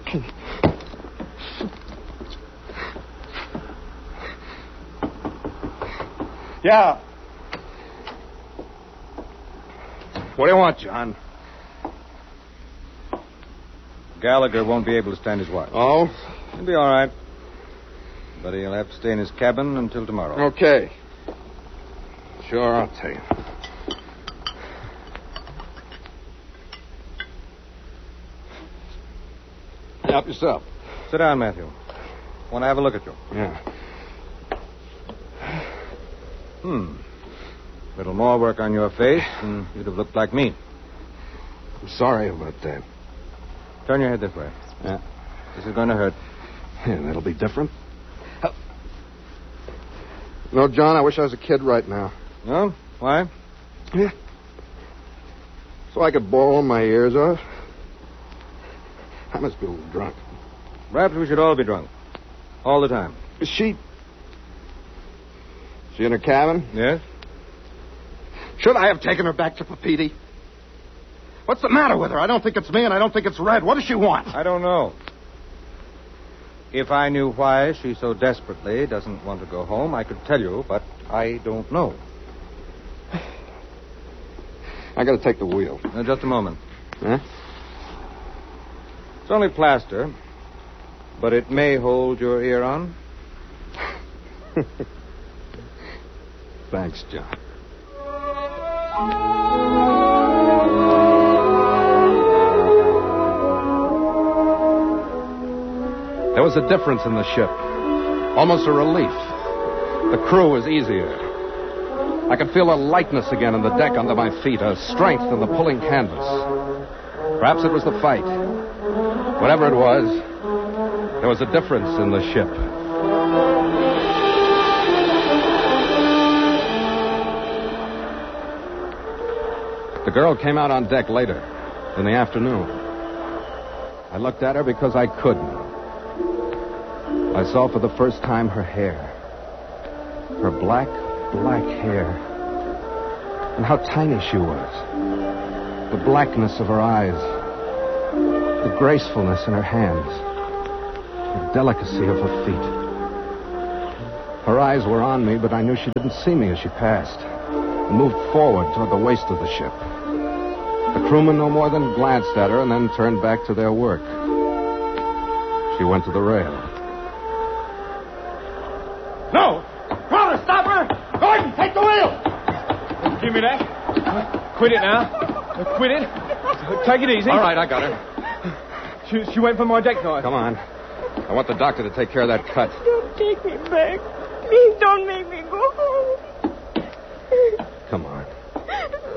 Yeah. What do you want, John? Gallagher won't be able to stand his watch. Oh? He'll be all right. But he'll have to stay in his cabin until tomorrow. Okay. Sure, I'll tell you. Help yourself. Sit down, Matthew. Want to have a look at you? Yeah. Little more work on your face, and you'd have looked like me. I'm sorry about that. Turn your head this way. Yeah. This is going to hurt. Yeah, that'll be different. No, John, I wish I was a kid right now. No? Why? Yeah. So I could bawl my ears off. I must be a little drunk. Perhaps we should all be drunk. All the time. Is she in her cabin? Yes? Should I have taken her back to Papiti? What's the matter with her? I don't think it's me, and I don't think it's Red. What does she want? I don't know. If I knew why she so desperately doesn't want to go home, I could tell you, but I don't know. I gotta take the wheel. Just a moment. Huh? It's only plaster, but it may hold your ear on. Thanks, John. There was a difference in the ship. Almost a relief. The crew was easier. I could feel a lightness again in the deck under my feet, a strength in the pulling canvas. Perhaps it was the fight. Whatever it was, there was a difference in the ship. The girl came out on deck later, in the afternoon. I looked at her because I couldn't. I saw for the first time her hair. Her black hair. And how tiny she was. The blackness of her eyes. The gracefulness in her hands. The delicacy of her feet. Her eyes were on me, but I knew she didn't see me as she passed. And moved forward toward the waist of the ship. The crewmen no more than glanced at her and then turned back to their work. She went to the rail. No! Crowder, stop her! Gordon, take the wheel! Give me that. Quit it now. Quit it. Take it easy. All right, I got her. She went for my deck knife. Come on. I want the doctor to take care of that cut. Don't take me back. Please don't make me go home.